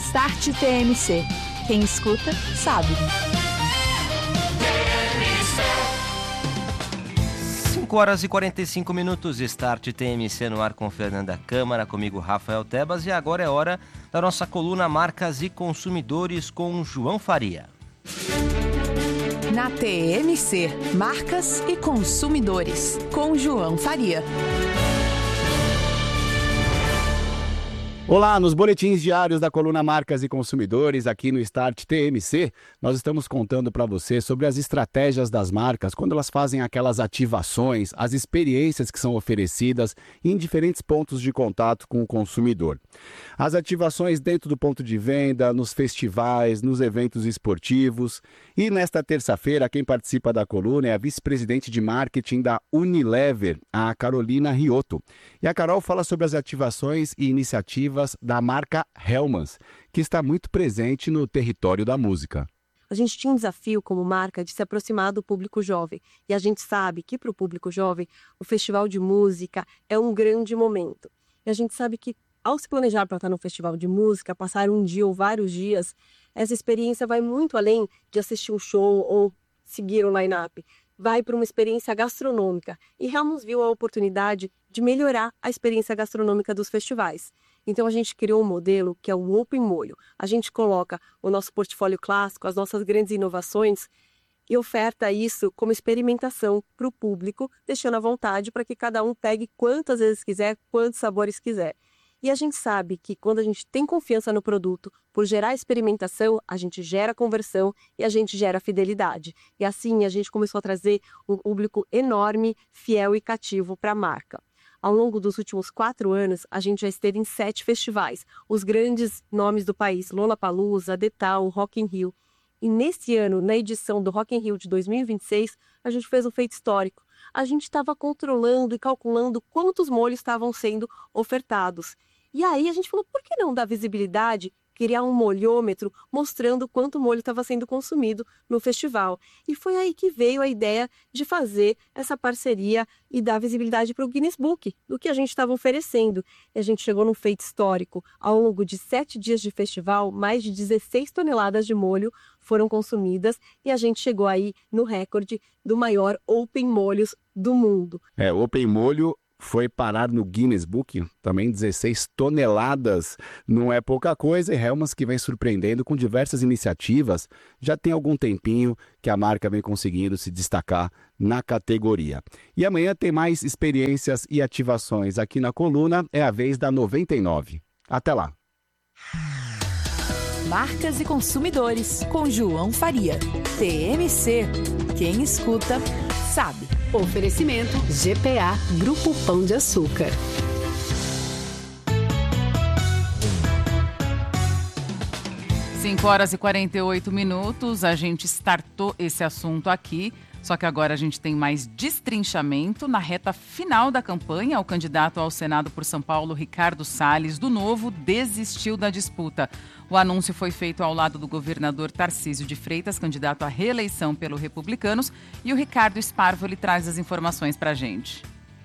Start TMC. Quem escuta, sabe. 5h45, Start TMC no ar com Fernanda Câmara, comigo Rafael Tebas, e agora é hora da nossa coluna Marcas e Consumidores com João Faria. Na TMC, Marcas e Consumidores, com João Faria. Olá, nos boletins diários da coluna Marcas e Consumidores, aqui no Start TMC, nós estamos contando para você sobre as estratégias das marcas, quando elas fazem aquelas ativações, as experiências que são oferecidas em diferentes pontos de contato com o consumidor. As ativações dentro do ponto de venda, nos festivais, nos eventos esportivos. E nesta terça-feira, quem participa da coluna é a vice-presidente de marketing da Unilever, a Carolina Riotto. E a Carol fala sobre as ativações e iniciativas da marca Hellmann's, que está muito presente no território da música. A gente tinha um desafio como marca de se aproximar do público jovem. E a gente sabe que para o público jovem, o festival de música é um grande momento. E a gente sabe que ao se planejar para estar no festival de música, passar um dia ou vários dias, essa experiência vai muito além de assistir um show ou seguir um line-up. Vai para uma experiência gastronômica. E Hellmann's viu a oportunidade de melhorar a experiência gastronômica dos festivais. Então a gente criou um modelo que é o Open Molho. A gente coloca o nosso portfólio clássico, as nossas grandes inovações e oferta isso como experimentação para o público, deixando à vontade para que cada um pegue quantas vezes quiser, quantos sabores quiser. E a gente sabe que quando a gente tem confiança no produto, por gerar experimentação, a gente gera conversão e a gente gera fidelidade. E assim a gente começou a trazer um público enorme, fiel e cativo para a marca. Ao longo dos últimos 4 anos, a gente já esteve em 7 festivais, os grandes nomes do país, Lollapalooza, Detal, Rock in Rio. E nesse ano, na edição do Rock in Rio de 2026, a gente fez um feito histórico. A gente estava controlando e calculando quantos molhos estavam sendo ofertados. E aí a gente falou, por que não dar visibilidade, criar um molhômetro mostrando quanto molho estava sendo consumido no festival. E foi aí que veio a ideia de fazer essa parceria e dar visibilidade para o Guinness Book, do que a gente estava oferecendo. E a gente chegou num feito histórico. Ao longo de 7 dias de festival, mais de 16 toneladas de molho foram consumidas e a gente chegou aí no recorde do maior Open Molhos do mundo. O Open Molho foi parar no Guinness Book, também 16 toneladas, não é pouca coisa, e Hellmann's que vem surpreendendo com diversas iniciativas, já tem algum tempinho que a marca vem conseguindo se destacar na categoria. E amanhã tem mais experiências e ativações aqui na coluna, é a vez da 99. Até lá! Marcas e Consumidores, com João Faria. TMC, quem escuta, sabe. Oferecimento GPA, Grupo Pão de Açúcar. Cinco horas e 48 minutos, a gente startou esse assunto aqui, só que agora a gente tem mais destrinchamento. Na reta final da campanha, o candidato ao Senado por São Paulo, Ricardo Salles, do Novo, desistiu da disputa. O anúncio foi feito ao lado do governador Tarcísio de Freitas, candidato à reeleição pelo Republicanos, e o Ricardo Sparvoli traz as informações para a gente.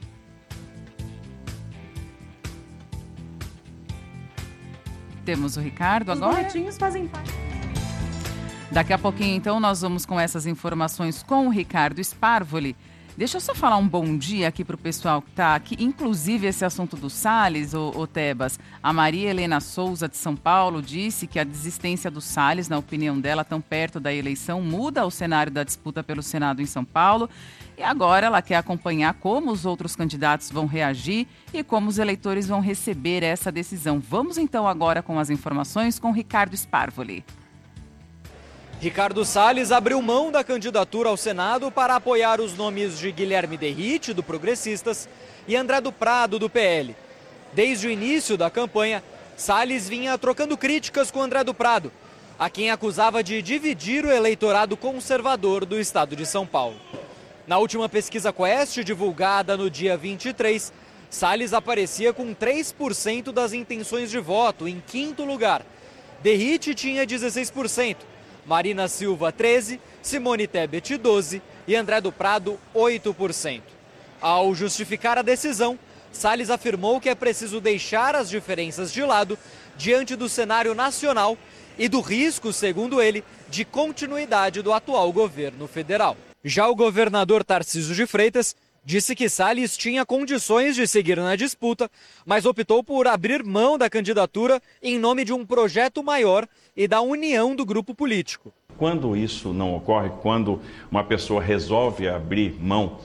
Temos o Ricardo agora? Os boletins fazem parte. Daqui a pouquinho, então, nós vamos com essas informações com o Ricardo Sparvoli. Deixa eu só falar um bom dia aqui para o pessoal que está aqui, inclusive esse assunto do Salles, o Tebas. A Maria Helena Souza, de São Paulo, disse que a desistência do Salles, na opinião dela, tão perto da eleição, muda o cenário da disputa pelo Senado em São Paulo. E agora ela quer acompanhar como os outros candidatos vão reagir e como os eleitores vão receber essa decisão. Vamos então agora com as informações com Ricardo Sparvoli. Ricardo Salles abriu mão da candidatura ao Senado para apoiar os nomes de Guilherme Derrite, do Progressistas, e André do Prado, do PL. Desde o início da campanha, Salles vinha trocando críticas com André do Prado, a quem acusava de dividir o eleitorado conservador do estado de São Paulo. Na última pesquisa Quest, divulgada no dia 23, Salles aparecia com 3% das intenções de voto, em quinto lugar. Derrite tinha 16%. Marina Silva, 13%, Simone Tebet, 12% e André do Prado, 8%. Ao justificar a decisão, Salles afirmou que é preciso deixar as diferenças de lado, diante do cenário nacional e do risco, segundo ele, de continuidade do atual governo federal. Já o governador Tarcísio de Freitas disse que Salles tinha condições de seguir na disputa, mas optou por abrir mão da candidatura em nome de um projeto maior e da união do grupo político. Quando isso não ocorre, quando uma pessoa resolve abrir mão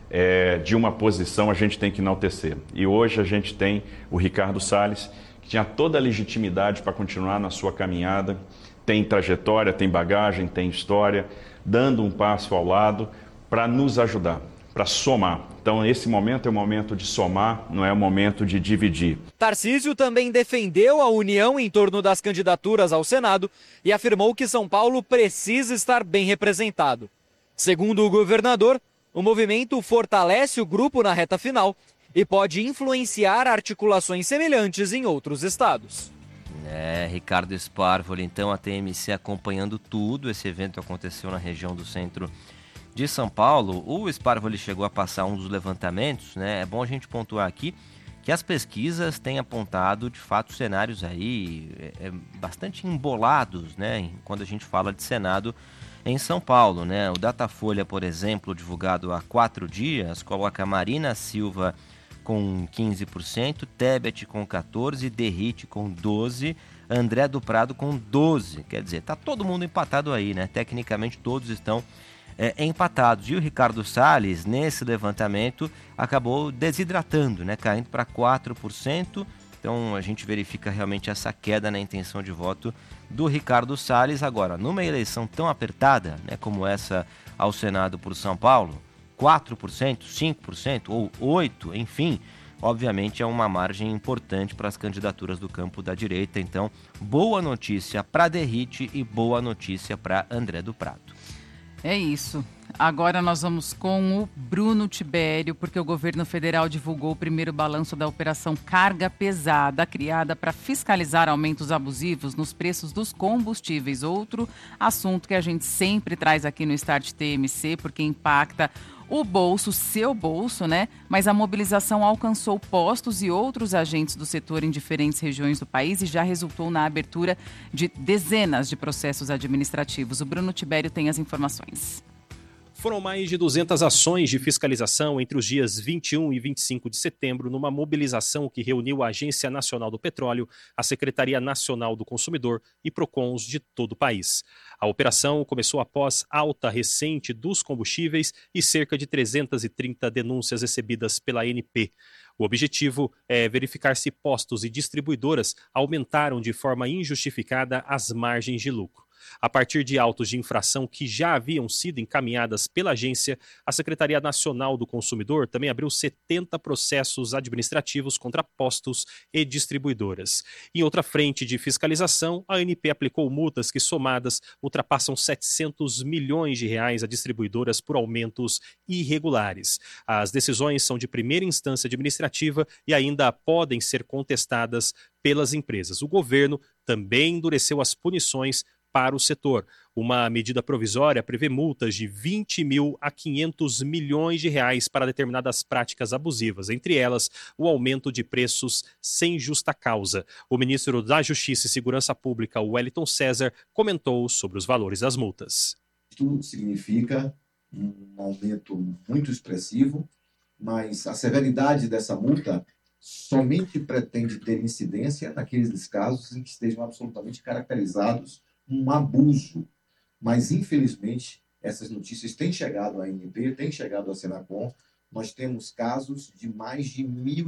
de uma posição, a gente tem que enaltecer. E hoje a gente tem o Ricardo Salles, que tinha toda a legitimidade para continuar na sua caminhada, tem trajetória, tem bagagem, tem história, dando um passo ao lado para nos ajudar, para somar. Então, esse momento é o momento de somar, não é o momento de dividir. Tarcísio também defendeu a união em torno das candidaturas ao Senado e afirmou que São Paulo precisa estar bem representado. Segundo o governador, o movimento fortalece o grupo na reta final e pode influenciar articulações semelhantes em outros estados. Ricardo Sparvoli, então, a TMC acompanhando tudo. Esse evento aconteceu na região do centro de São Paulo. O Sparvoli chegou a passar um dos levantamentos, né? É bom a gente pontuar aqui que as pesquisas têm apontado, de fato, cenários aí bastante embolados, né? Quando a gente fala de Senado em São Paulo, né? O Datafolha, por exemplo, divulgado há 4 dias, coloca Marina Silva com 15%, Tebet com 14%, Derrite com 12%, André do Prado com 12%. Quer dizer, tá todo mundo empatado aí, né? Tecnicamente todos estão empatados. E o Ricardo Salles, nesse levantamento, acabou desidratando, né? Caindo para 4%. Então a gente verifica realmente essa queda na intenção de voto do Ricardo Salles. Agora, numa eleição tão apertada, né, como essa ao Senado por São Paulo, 4%, 5% ou 8%, enfim, obviamente é uma margem importante para as candidaturas do campo da direita. Então, boa notícia para Derrite e boa notícia para André do Prado. É isso. Agora nós vamos com o Bruno Tibério, porque o governo federal divulgou o primeiro balanço da Operação Carga Pesada, criada para fiscalizar aumentos abusivos nos preços dos combustíveis. Outro assunto que a gente sempre traz aqui no Start TMC, porque impacta o bolso, seu bolso, né? Mas a mobilização alcançou postos e outros agentes do setor em diferentes regiões do país e já resultou na abertura de dezenas de processos administrativos. O Bruno Tibério tem as informações. Foram mais de 200 ações de fiscalização entre os dias 21 e 25 de setembro, numa mobilização que reuniu a Agência Nacional do Petróleo, a Secretaria Nacional do Consumidor e PROCONs de todo o país. A operação começou após alta recente dos combustíveis e cerca de 330 denúncias recebidas pela ANP. O objetivo é verificar se postos e distribuidoras aumentaram de forma injustificada as margens de lucro. A partir de autos de infração que já haviam sido encaminhadas pela agência, a Secretaria Nacional do Consumidor também abriu 70 processos administrativos contra postos e distribuidoras. Em outra frente de fiscalização, a ANP aplicou multas que, somadas, ultrapassam 700 milhões de reais a distribuidoras por aumentos irregulares. As decisões são de primeira instância administrativa e ainda podem ser contestadas pelas empresas. O governo também endureceu as punições para o setor. Uma medida provisória prevê multas de 20 mil a 500 milhões de reais para determinadas práticas abusivas, entre elas o aumento de preços sem justa causa. O ministro da Justiça e Segurança Pública, Wellington César, comentou sobre os valores das multas. Isso significa um aumento muito expressivo, mas a severidade dessa multa somente pretende ter incidência naqueles casos em que estejam absolutamente caracterizados um abuso, mas infelizmente essas notícias têm chegado à ANP, têm chegado à Senacom. Nós temos casos de mais de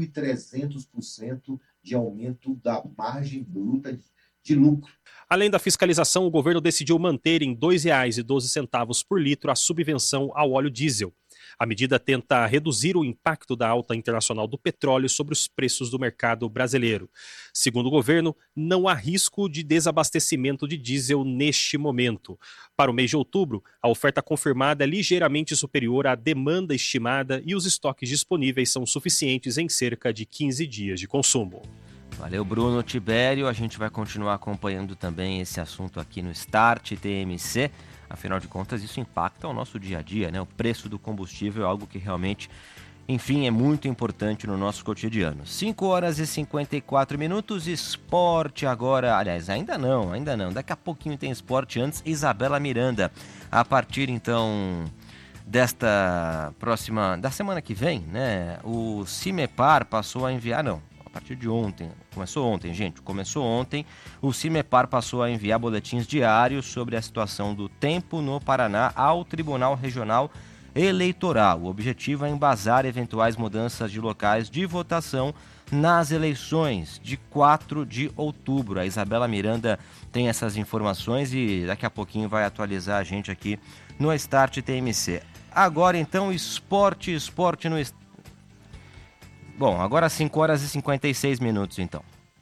1.300% de aumento da margem bruta de lucro. Além da fiscalização, o governo decidiu manter em R$ 2,12 por litro a subvenção ao óleo diesel. A medida tenta reduzir o impacto da alta internacional do petróleo sobre os preços do mercado brasileiro. Segundo o governo, não há risco de desabastecimento de diesel neste momento. Para o mês de outubro, a oferta confirmada é ligeiramente superior à demanda estimada e os estoques disponíveis são suficientes em cerca de 15 dias de consumo. Valeu, Bruno Tibério. A gente vai continuar acompanhando também esse assunto aqui no Start TMC. Afinal de contas, isso impacta o nosso dia a dia, né? O preço do combustível é algo que realmente enfim, é muito importante no nosso cotidiano. 5 horas e 54 minutos, esporte agora, aliás, ainda não, daqui a pouquinho tem esporte, antes Isabela Miranda. A partir então da semana que vem, né, o CIMEPAR passou a enviar, a partir de ontem, começou ontem, o CIMEPAR passou a enviar boletins diários sobre a situação do tempo no Paraná ao Tribunal Regional Eleitoral. O objetivo é embasar eventuais mudanças de locais de votação nas eleições de 4 de outubro. A Isabela Miranda tem essas informações e daqui a pouquinho vai atualizar a gente aqui no Start TMC. Agora então, esporte no... Bom, agora 5 horas e 56 minutos então.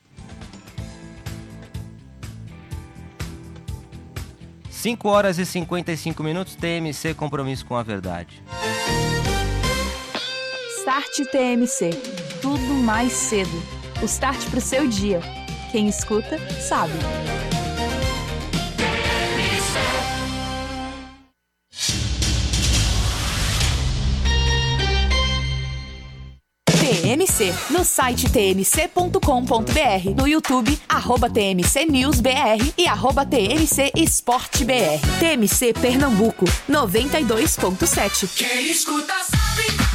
Cinco horas e 55 minutos, TMC, compromisso com a verdade. Start TMC, tudo mais cedo. O start pro seu dia. Quem escuta, sabe. TMC, no site tmc.com.br, no YouTube, @TMCNewsBR e @TMC EsporteBR. TMC Pernambuco, 92.7. Quem escuta sabe.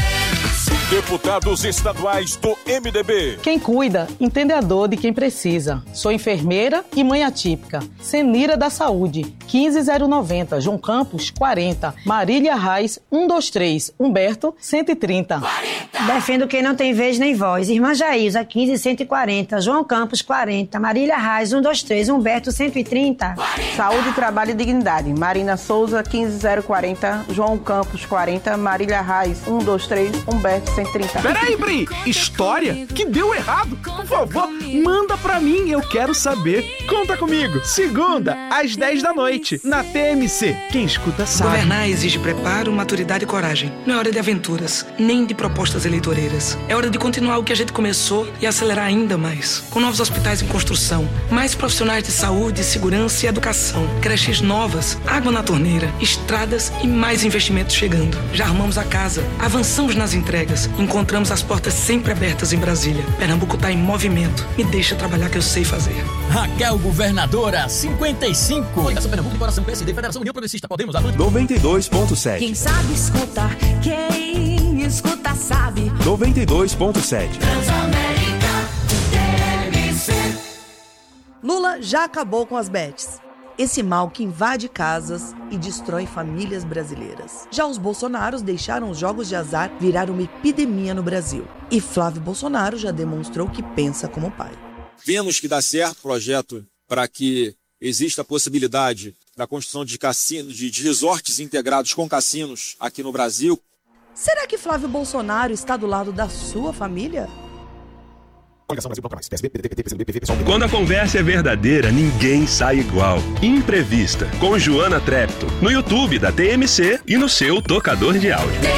Deputados estaduais do MDB. Quem cuida, entende a dor de quem precisa. Sou enfermeira e mãe atípica. Senira da Saúde, 15090, João Campos, 40. Marília Reis, 123, Humberto, 130. 40. Defendo quem não tem vez nem voz. Irmã Jaísa, 15140, João Campos, 40. Marília Reis, 123, Humberto, 130. 40. Saúde, Trabalho e Dignidade. Marina Souza, 15040, João Campos, 40. Marília Reis, 123, Humberto, 130. Peraí, Bri, história que deu errado? Por favor, manda pra mim, eu quero saber. Conta comigo, segunda, às 10 da noite, na TMC. Quem escuta sabe. Governar exige preparo, maturidade e coragem. Não é hora de aventuras, nem de propostas eleitoreiras. É hora de continuar o que a gente começou e acelerar ainda mais. Com novos hospitais em construção, mais profissionais de saúde, segurança e educação, creches novas, água na torneira, estradas e mais investimentos chegando. Já arrumamos a casa, avançamos nas entregas, encontramos as portas sempre abertas em Brasília. Pernambuco está em movimento. Me deixa trabalhar que eu sei fazer. Raquel Governadora, 55. Federação Pernambuco de Coração PSD, Federação União Progressista, Podemos, 92.7. Quem sabe escutar, quem escuta sabe. 92.7. Transamérica, TMC. Lula já acabou com as bets. Esse mal que invade casas e destrói famílias brasileiras. Já os Bolsonaros deixaram os jogos de azar virar uma epidemia no Brasil. E Flávio Bolsonaro já demonstrou que pensa como pai. Vemos que dá certo o projeto para que exista a possibilidade da construção de cassinos, de resorts integrados com cassinos aqui no Brasil. Será que Flávio Bolsonaro está do lado da sua família? Quando a conversa é verdadeira, ninguém sai igual. Imprevista, com Joana Trepto, no YouTube da TMC e no seu tocador de áudio.